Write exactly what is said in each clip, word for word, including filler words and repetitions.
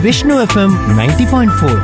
Vishnu FM ninety point four.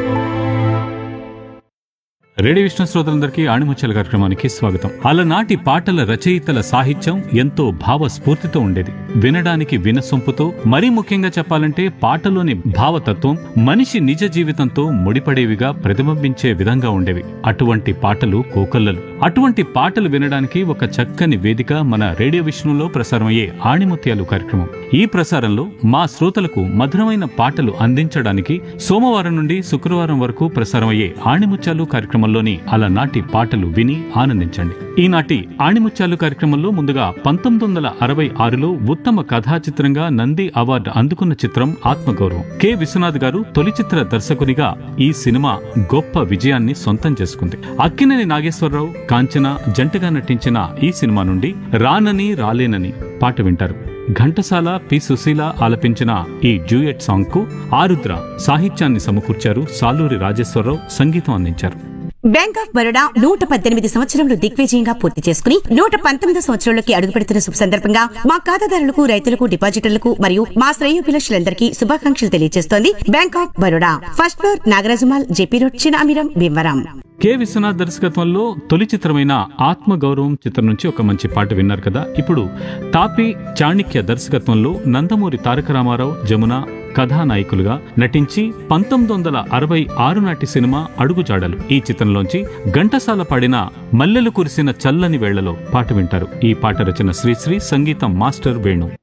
Radio Vishnu శ్రోతలందరికీ ఆణిముత్యాల కార్యక్రమానికి స్వాగతం. అలనాటి పాటల రచయితల సాహిత్యం ఎంతో భావస్ఫూర్తితో ఉండేది. వినడానికి వినసొంపుతో, మరీ ముఖ్యంగా చెప్పాలంటే పాటలోని భావతత్వం మనిషి నిజ జీవితంతో ముడిపడేవిగా ప్రతిబింబించే విధంగా ఉండేవి. అటువంటి పాటలు కోకొల్లలు. అటువంటి పాటలు వినడానికి ఒక చక్కని వేదిక మన రేడియో విష్ణులో ప్రసారమయ్యే ఆణిముత్యాలు కార్యక్రమం. ఈ ప్రసారంలో మా శ్రోతలకు మధురమైన పాటలు అందించడానికి సోమవారం నుండి శుక్రవారం వరకు ప్రసారమయ్యే ఆణిముత్యాలు కార్యక్రమం లోని అలనాటి పాటలు విని ఆనందించండి. ఈనాటి ఆణిముత్యాలు కార్యక్రమంలో ముందుగా పంతొమ్మిది వందల అరవై ఆరులో ఉత్తమ కథా చిత్రంగా నంది అవార్డు అందుకున్న చిత్రం ఆత్మగౌరవం. కె విశ్వనాథ్ గారు తొలి చిత్ర దర్శకునిగా ఈ సినిమా గొప్ప విజయాన్ని సొంతం చేసుకుంది. అక్కినేని నాగేశ్వరరావు, కాంచన జంటగా నటించిన ఈ సినిమా నుండి రానని రాలేనని పాట వింటారు. ఘంటసాల, పి సుశీల ఆలపించిన ఈ డ్యూయట్ సాంగ్ కు ఆరుద్ర సాహిత్యాన్ని సమకూర్చారు. సాలూరి రాజేశ్వరరావు సంగీతం అందించారు. బ్యాంక్ ఆఫ్ బరోడా నూట పద్దెనిమిది సంవత్సరంలో దిగ్విజయంగా పూర్తి చేసుకుని నూట పంతొమ్మిది సంవత్సరంలోకి అడుగుపెడుతున్న శుభ సందర్భంగా మా ఖాతాదారులకు, రైతులకు, డిపాజిటర్లకు మరియు మా శ్రేయోభిలాషులందరికీ శుభాకాంక్షలు తెలియజేస్తోంది bank of Baroda. First floor, నాగరాజుమాల్, JP road, Chinamiram, Bhimavaram. K Vishwanath దర్శకత్వంలో తొలి చిత్రమైన ఆత్మగౌరవం చిత్రం నుంచి ఒక మంచి పాట విన్నారు కదా. ఇప్పుడు తాపి చాణిక్య దర్శకత్వంలో నందమూరి తారక రామారావు, జమున కథానాయకులుగా నటించి పంతొమ్మిది వందల అరవై ఆరు నాటి సినిమా అడుగుజాడలు. ఈ చిత్రంలోంచి ఘంటసాల పాడిన మల్లెలు కురిసిన చల్లని వేళ్లలో పాట వింటారు. ఈ పాట రచన శ్రీశ్రీ, సంగీతం మాస్టర్ వేణు.